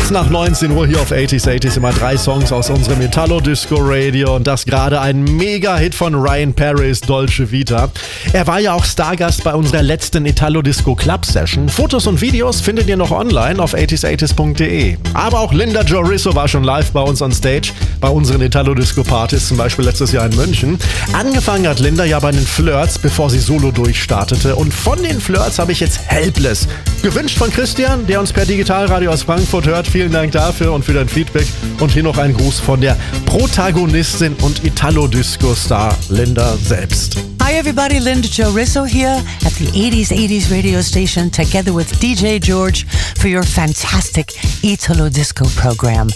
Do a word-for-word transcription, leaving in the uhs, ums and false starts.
Kurz nach neunzehn Uhr hier auf achtziger achtziger immer drei Songs aus unserem Italo-Disco-Radio und das gerade ein Mega-Hit von Ryan Paris, Dolce Vita. Er war ja auch Stargast bei unserer letzten Italo-Disco-Club-Session. Fotos und Videos findet ihr noch online auf achtziger achtziger punkt de. Aber auch Linda Joe Risso war schon live bei uns on Stage, bei unseren Italo-Disco-Partys, zum Beispiel letztes Jahr in München. Angefangen hat Linda ja bei den Flirts, bevor sie solo durchstartete. Und von den Flirts habe ich jetzt Helpless. Gewünscht von Christian, der uns per Digitalradio aus Frankfurt hört. Vielen Dank dafür und für dein Feedback. Und hier noch ein Gruß von der Protagonistin und Italo-Disco-Star Linda selbst. Hi everybody, Linda Joe Risso here at the eighties eighties radio station together with D J George for your fantastic Italo Disco program.